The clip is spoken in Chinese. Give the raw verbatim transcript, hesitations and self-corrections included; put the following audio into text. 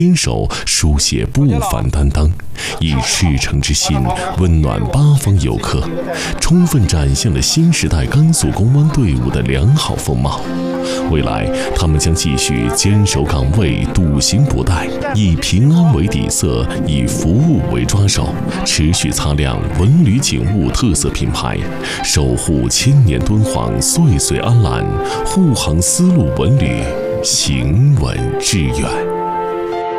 坚守书写不凡担当，以赤诚之心温暖八方游客，充分展现了新时代甘肃公安队伍的良好风貌。未来，他们将继续坚守岗位，笃行不怠，以平安为底色，以服务为抓手，持续擦亮文旅景物特色品牌，守护千年敦煌，岁岁安澜，护航丝路文旅，行稳致远。